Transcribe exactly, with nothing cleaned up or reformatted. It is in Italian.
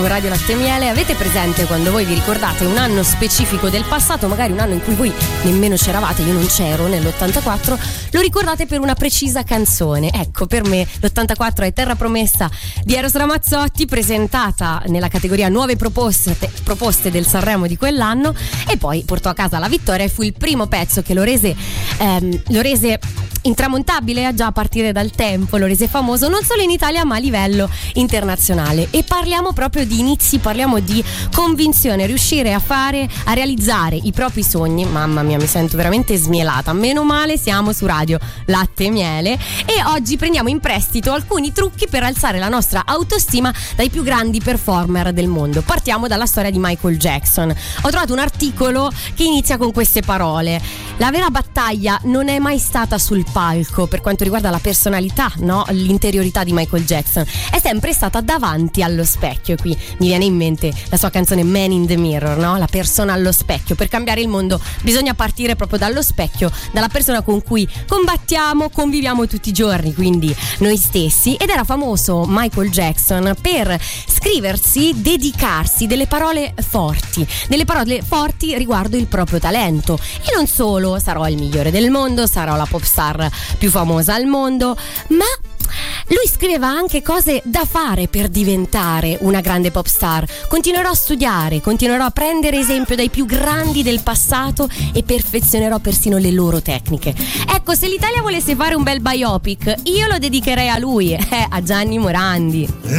Radio Latte e Miele. Avete presente quando voi vi ricordate un anno specifico del passato, magari un anno in cui voi nemmeno c'eravate, io non c'ero nell'ottantaquattro, lo ricordate per una precisa canzone? Ecco, per me l'ottantaquattro è Terra Promessa di Eros Ramazzotti, presentata nella categoria nuove proposte, proposte del Sanremo di quell'anno, e poi portò a casa la vittoria e fu il primo pezzo che lo rese ehm, lo rese intramontabile già a partire dal tempo, lo rese famoso non solo in Italia ma a livello internazionale. E parliamo proprio di inizi, parliamo di convinzione, riuscire a fare, a realizzare i propri sogni. Mamma mia, mi sento veramente smielata, meno male siamo su Radio Latte e Miele e oggi prendiamo in prestito alcuni trucchi per alzare la nostra autostima dai più grandi performer del mondo. Partiamo dalla storia di Michael Jackson. Ho trovato un articolo che inizia con queste parole: la vera battaglia non è mai stata sul palco per quanto riguarda la personalità, no? L'interiorità di Michael Jackson è sempre stata davanti allo specchio. E qui mi viene in mente la sua canzone Man in the Mirror, no? La persona allo specchio. Per cambiare il mondo bisogna partire proprio dallo specchio, dalla persona con cui combattiamo, conviviamo tutti i giorni, quindi noi stessi. Ed era famoso Michael Jackson per scriversi, dedicarsi delle parole forti, delle parole forti riguardo il proprio talento. E non solo, sarò il migliore del mondo, sarò la pop star più famosa al mondo, ma lui scriveva anche cose da fare per diventare una grande pop star. Continuerò a studiare, continuerò a prendere esempio dai più grandi del passato e perfezionerò persino le loro tecniche. Ecco, se l'Italia volesse fare un bel biopic, io lo dedicherei a lui, eh, a Gianni Morandi.